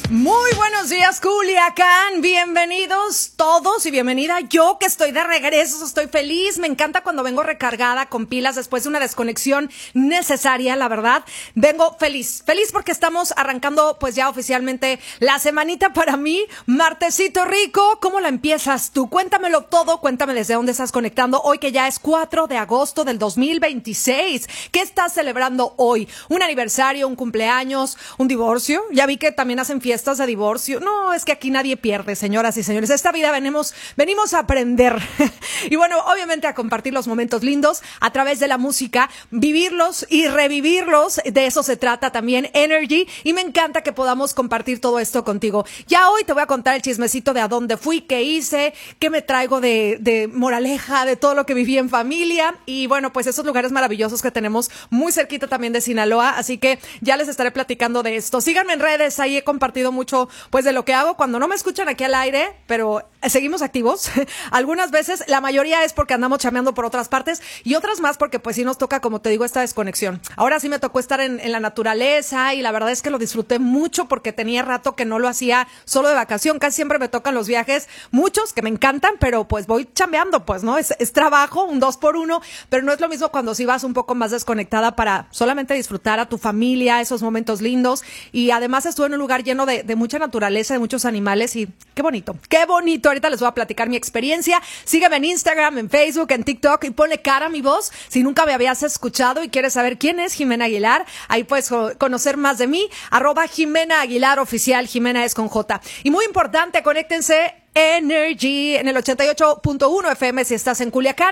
Muy buenos días, Culiacán. Bienvenidos todos y bienvenida yo que estoy de regreso. Estoy feliz. Me encanta cuando vengo recargada con pilas después de una desconexión necesaria, la verdad. Vengo feliz porque estamos arrancando pues ya oficialmente la semanita para mí. Martesito rico, ¿cómo la empiezas tú? Cuéntamelo todo, cuéntame desde dónde estás conectando hoy que ya es 4 de agosto del 2026. ¿Qué estás celebrando hoy? ¿Un aniversario, un cumpleaños, un divorcio? Ya vi que también hacen fiestas de divorcio. No, es que aquí nadie pierde, señoras y señores. Esta vida venimos a aprender. Y bueno, obviamente a compartir los momentos lindos a través de la música, vivirlos y revivirlos. De eso se trata también Energy. Y me encanta que podamos compartir todo esto contigo. Ya hoy te voy a contar el chismecito de a dónde fui, qué hice, qué me traigo de moraleja, de todo lo que viví en familia. Y bueno, pues esos lugares maravillosos que tenemos muy cerquita también de Sinaloa. Así que ya les estaré platicando de esto. Síganme en redes, ahí he compartido mucho pues de lo que hago cuando no me escuchan aquí al aire, pero seguimos activos. Algunas veces, la mayoría es porque andamos chameando por otras partes y otras más porque pues sí nos toca, como te digo, esta desconexión. Ahora sí me tocó estar en la naturaleza y la verdad es que lo disfruté mucho porque tenía rato que no lo hacía solo de vacación. Casi siempre me tocan los viajes, muchos que me encantan, pero pues voy chambeando, pues, ¿no? Es trabajo, un 2x1, pero no es lo mismo cuando sí vas un poco más desconectada para solamente disfrutar a tu familia, esos momentos lindos. Y además estuve en un lugar lleno de mucha naturaleza, de muchos animales y qué bonito, qué bonito. Ahorita les voy a platicar mi experiencia. Sígueme en Instagram, en Facebook, en TikTok y ponle cara a mi voz. Si nunca me habías escuchado y quieres saber quién es Jimena Aguilar, ahí puedes conocer más de mí. @Jimena Aguilar oficial, Jimena es con J. Y muy importante, conéctense Energy en el 88.1 FM si estás en Culiacán,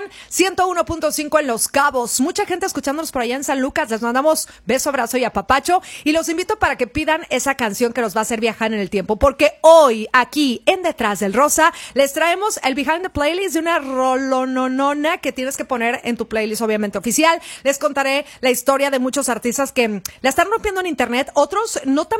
101.5 en Los Cabos. Mucha gente escuchándonos por allá en San Lucas. Les mandamos beso, abrazo y apapacho. Y los invito para que pidan esa canción que nos va a hacer viajar en el tiempo. Porque hoy, aquí en Detrás del Rosa, les traemos el Behind the Playlist de una rolononona que tienes que poner en tu playlist, obviamente oficial. Les contaré la historia de muchos artistas que la están rompiendo en internet. Otros no tan